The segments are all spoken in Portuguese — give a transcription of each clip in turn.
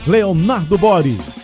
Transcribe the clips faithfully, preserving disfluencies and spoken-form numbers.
Leonardo Boris.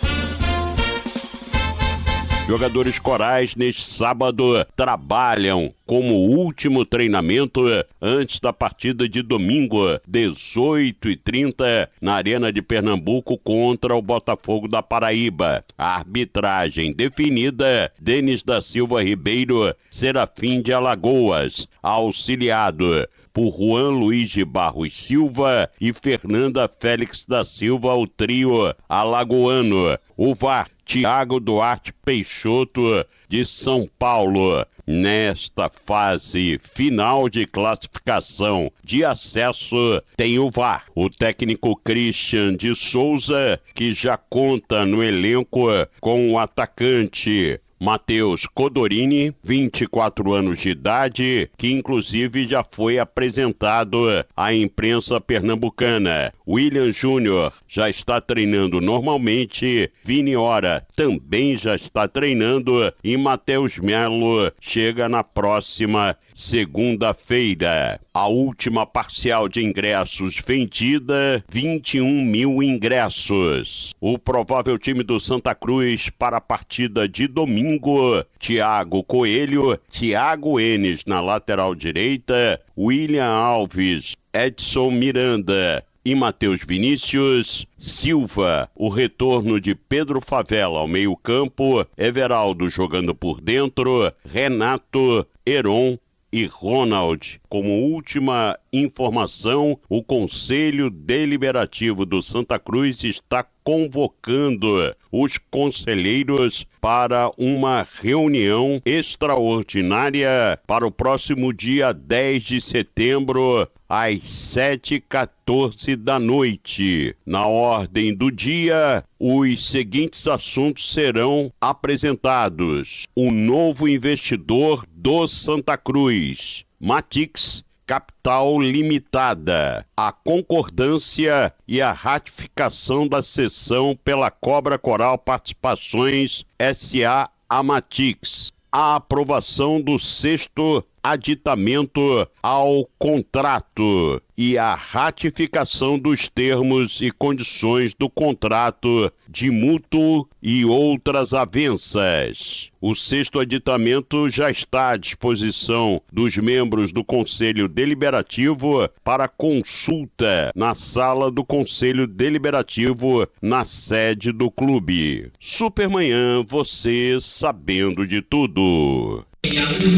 Jogadores corais neste sábado trabalham como último treinamento antes da partida de domingo, dezoito e trinta, na Arena de Pernambuco contra o Botafogo da Paraíba. A arbitragem definida: Denis da Silva Ribeiro, Serafim de Alagoas, auxiliado por Juan Luiz de Barros Silva e Fernanda Félix da Silva, o trio alagoano. O V A R, Tiago Duarte Peixoto, de São Paulo. Nesta fase final de classificação de acesso, tem o V A R. O técnico Christian de Souza, que já conta no elenco com o atacante Matheus Codorini, vinte e quatro anos de idade, que inclusive já foi apresentado à imprensa pernambucana. William Júnior já está treinando normalmente, Vini Ora também já está treinando e Matheus Melo chega na próxima segunda-feira. A última parcial de ingressos vendida, vinte e um mil ingressos. O provável time do Santa Cruz para a partida de domingo: Thiago Coelho, Thiago Enes na lateral direita, William Alves, Edson Miranda e Matheus Vinícius, Silva, o retorno de Pedro Favela ao meio-campo, Everaldo jogando por dentro, Renato, Heron e Ronald. Como última informação, o Conselho Deliberativo do Santa Cruz está convocando os conselheiros para uma reunião extraordinária para o próximo dia dez de setembro, às sete e quatorze da noite. Na ordem do dia, os seguintes assuntos serão apresentados: o novo investidor do Santa Cruz, Matix Capital Limitada, a concordância e a ratificação da cessão pela Cobra Coral Participações S A Amatix, a aprovação do sexto aditamento ao contrato e a ratificação dos termos e condições do contrato de mútuo e outras avanças. O sexto aditamento já está à disposição dos membros do Conselho Deliberativo para consulta na sala do Conselho Deliberativo, na sede do clube. Supermanhã, você sabendo de tudo.